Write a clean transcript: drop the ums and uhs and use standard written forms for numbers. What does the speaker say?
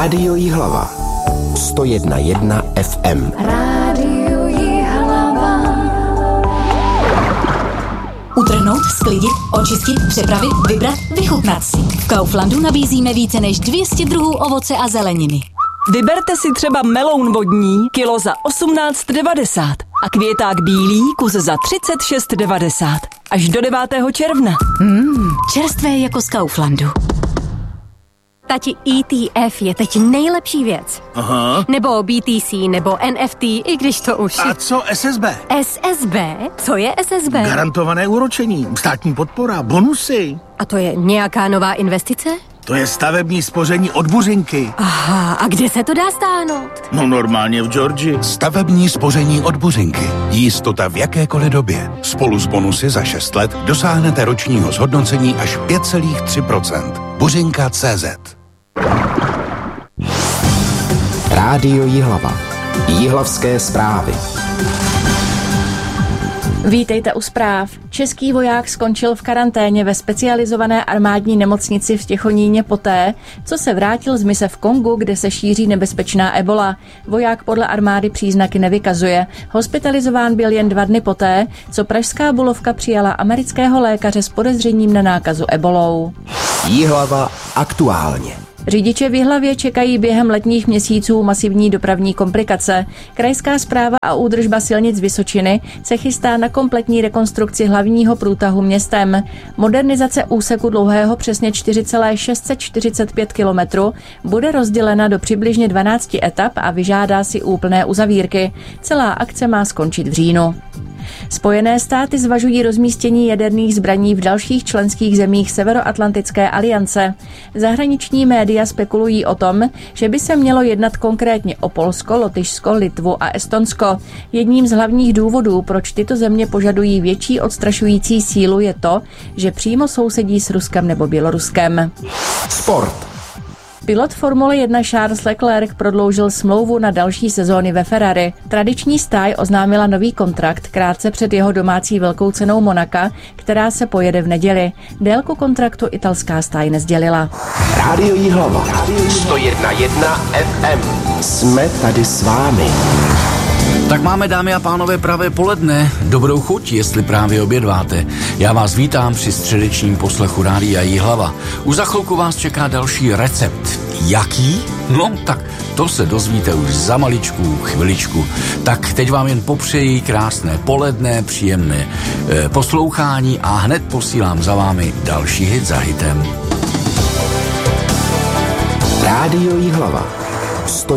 Rádio Jihlava 101,1 FM. Rádio Jihlava. Utrhnout, sklidit, očistit, připravit, vybrat, vychutnat si. V Kauflandu nabízíme více než 200 druhů ovoce a zeleniny. Vyberte si třeba meloun vodní, kilo za 18,90 a květák bílý, kus za 36,90. Až do 9. června. Čerstvé jako z Kauflandu. Tati, ETF je teď nejlepší věc. Aha. Nebo BTC, nebo NFT, i když to už... A co SSB? SSB? Co je SSB? Garantované úročení, státní podpora, bonusy. A to je nějaká nová investice? To je stavební spoření od Buřinky. Aha, a kde se to dá stáhnout? No normálně v Georgii. Stavební spoření od Buřinky. Jistota v jakékoliv době. Spolu s bonusy za 6 let dosáhnete ročního zhodnocení až 5,3%. Buřinka.cz. Rádio Jihlava. Jihlavské zprávy. Vítejte u zpráv. Český voják skončil v karanténě ve specializované armádní nemocnici v Těchoníně poté, co se vrátil z mise v Kongu, kde se šíří nebezpečná ebola. Voják podle armády příznaky nevykazuje. Hospitalizován byl jen 2 dny poté, co pražská Bulovka přijala amerického lékaře s podezřením na nákazu ebolou. Jihlava aktuálně. Řidiče v Jihlavě čekají během letních měsíců masivní dopravní komplikace. Krajská správa a údržba silnic Vysočiny se chystá na kompletní rekonstrukci hlavního průtahu městem. Modernizace úseku dlouhého přesně 4,645 km bude rozdělena do přibližně 12 etap a vyžádá si úplné uzavírky. Celá akce má skončit v říjnu. Spojené státy zvažují rozmístění jaderných zbraní v dalších členských zemích Severoatlantické aliance. Zahraniční média spekulují o tom, že by se mělo jednat konkrétně o Polsko, Lotyšsko, Litvu a Estonsko. Jedním z hlavních důvodů, proč tyto země požadují větší odstrašující sílu, je to, že přímo sousedí s Ruskem nebo Běloruskem. Sport. Pilot Formule 1 Charles Leclerc prodloužil smlouvu na další sezóny ve Ferrari. Tradiční stáj oznámila nový kontrakt krátce před jeho domácí velkou cenou Monaka, která se pojede v neděli. Délku kontraktu italská stáj nesdělila. Rádio Jihlava 101,1 FM. Jsme tady s vámi. Tak máme, dámy a pánové, pravé poledne. Dobrou chuť, jestli právě obědváte. Já vás vítám při středečním poslechu Rádia Jihlava. Už za chvilku vás čeká další recept. Jaký? No, tak to se dozvíte už za maličku chviličku. Tak teď vám jen popřeji krásné poledne, příjemné poslouchání a hned posílám za vámi další hit za hitem. Rádio Jihlava